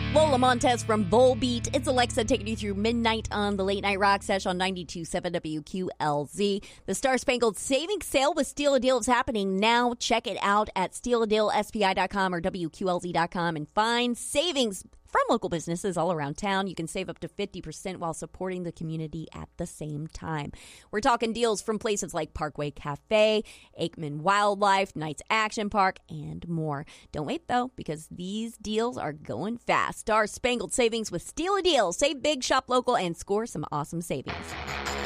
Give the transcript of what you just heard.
Lola Montez from Volbeat. It's Alexa taking you through midnight on the Late Night Rock Sesh on 92.7 WQLZ. The Star Spangled Savings Sale with Steal a Deal is happening now. Check it out at stealadealspi.com or WQLZ.com and find savings from local businesses all around town. You can save up to 50% while supporting the community at the same time. We're talking deals from places like Parkway Cafe, Aikman Wildlife, Knights Action Park, and more. Don't wait, though, because these deals are going fast. Star Spangled Savings with Steal a Deal. Save big, shop local, and score some awesome savings.